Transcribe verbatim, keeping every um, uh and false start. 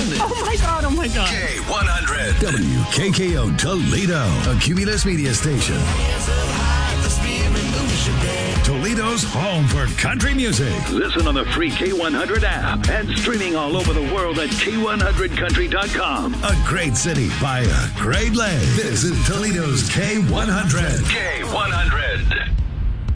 owned it. Oh, my God. Oh, my God. K one hundred. W K K O Toledo, a Cumulus media station. Toledo's home for country music. Listen on the free K one hundred app and streaming all over the world at K one hundred country dot com. A great city by a great lake. This is Toledo's K one hundred. K one hundred.